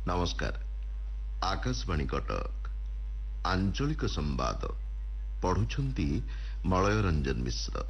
नमस्कार। आकाशवाणी कटक आंचलिक संवाद पढ़ुछंती मलय रंजन मिश्र।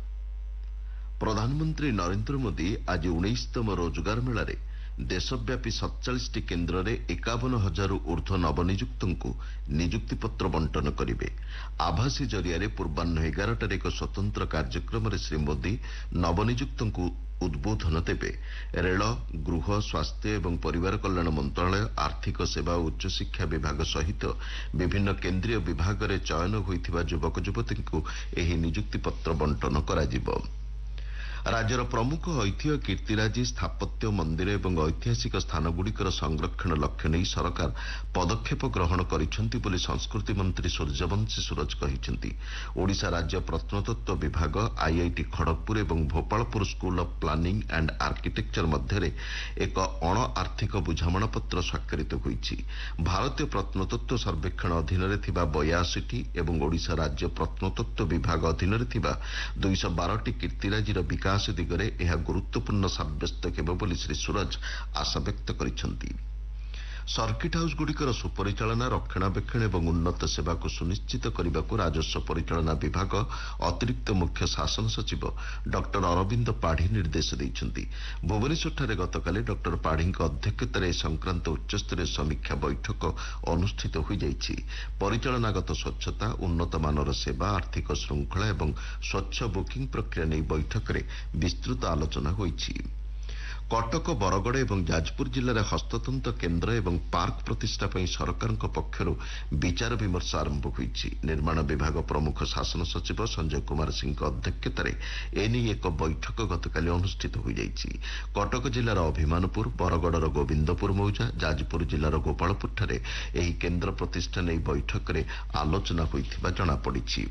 प्रधानमंत्री नरेंद्र मोदी आज 19तम रोजगार मेलारे देशव्यापी 47 केन्द्र में 51,000 ऊर्ध्व नवनियुक्त नियुक्ति पत्र बंटन करेंगे। आभासी जरिया पूर्वाह्न 11टार एक स्वतंत्र कार्यक्रम श्री मोदी नवनियुक्त उद्बोधन देवे। रेल, गृह, स्वास्थ्य एवं परिवार कल्याण मंत्रालय, आर्थिक सेवा और उच्चशिक्षा विभाग सहित विभिन्न केन्द्रीय विभाग में चयन होइथिबा युवक युवती को एही नियुक्ति पत्र बंटन कराजिबो। राज्यर प्रमुख ऐतिह्य कीर्तिराजी स्थापत्य मंदिर एवं ऐतिहासिक स्थानगुड़िकर संरक्षण लक्ष्य नहीं सरकार पदक्षेप ग्रहण करिसेंति बोली संस्कृति मंत्री सूर्यवंशी सूरज कहिसेंति। ओडिशा राज्य प्रत्नतत्व विभाग, आईआईटी खड़गपुर एवं Bhopalpur school of planning and architecture मध्य एक अण आर्थिक बुझामणा पत्र स्वाक्षरित होईछि। भारतीय प्रत्नतत्व सर्वेक्षण अधीन 82टी एवं ओडिशा राज्य प्रत्नतत्व विभाग अधीन 212टी कीर्तिराजीर विकास दिगरे यह गुरुत्वपूर्ण साब्यस्त केबो बोली श्री सूरज आशा व्यक्त करिसेंति। सर्किट हाउस गुड़िकर सुपरिचालना, रक्षणाबेक्षण एवं उन्नत सेवा को सुनिश्चित करने को राजस्व परिचालना विभाग अतिरिक्त मुख्य शासन सचिव डॉक्टर अरविंद पाढ़ी निर्देश देइछंती। भुवनेश्वर गतकाली डॉक्टर पाढ़ी अध्यक्षतार संक्रांत उच्चस्तरीय समीक्षा बैठक अनुष्ठित हो जाइछि। परिचालनागत स्वच्छता, उन्नत मानर सेवा, आर्थिक श्रृंखला एवं स्वच्छ बुकिंग प्रक्रिया नहीं बैठक में विस्तृत आलोचना होइछि। कटक, बरगड़ एवं जाजपुर जिले में हस्ततंत्र केन्द्र एवं पार्क प्रतिष्ठा पर सरकार पक्षर विचार विमर्श आरंभ होइछि। निर्माण विभाग प्रमुख शासन सचिव संजय कुमार सिंह अध्यक्षतार एने एक बैठक गतकाली अनुष्ठित हो जाइछि। कटक जिलार अभिमानपुर, बरगड़र गोविंदपुर मौजा, जाजपुर जिलार गोपालपुर ठारे एही केन्द्र प्रतिष्ठा नहीं बैठक में आलोचना होइथिबा जणापड़िछि।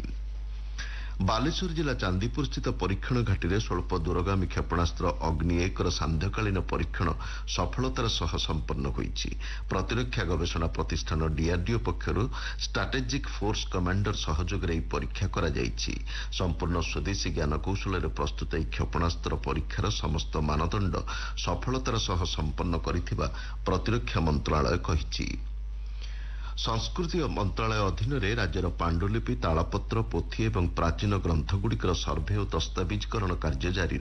बालेश्वर जिला चांदीपुर स्थित परीक्षण घाटी में स्वल्प दूरगामी क्षेपणास्त्र अग्नि 1 सांध्यकालीन परीक्षण सफलतार सह संपन्न होइछि। प्रतिरक्षा गवेषणा प्रतिष्ठान डीआरडीओ पक्षर स्ट्राटेजिक फोर्स कमांडर सहयोग में परीक्षा करा जाइछि। संपूर्ण स्वदेशी ज्ञानकौशल प्रस्तुत यह क्षेपणास्त्र परीक्षार समस्त मानदंड सफलतार सह संपन्न करिथिबा प्रतिरक्षा मंत्रालय कहिछि। संस्कृति मंत्रालय अधीन राज्यर पांडुलिपि, तालपत्र, पोथी एवं प्राचीन ग्रंथगुड़िकर सर्भे और दस्तावेजकरण कार्य जारी